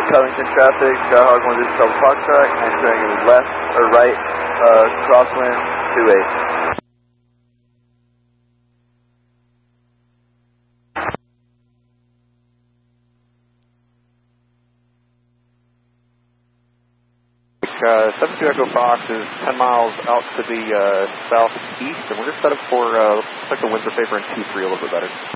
Covington traffic, Skyhawk 1 Delta Foxtrot, entering left or right, crosswind 28. Seven 2 Echo Fox is 10 miles out to the southeast, and we're just set up for, looks like the winds are favoring 2-3 a little bit better.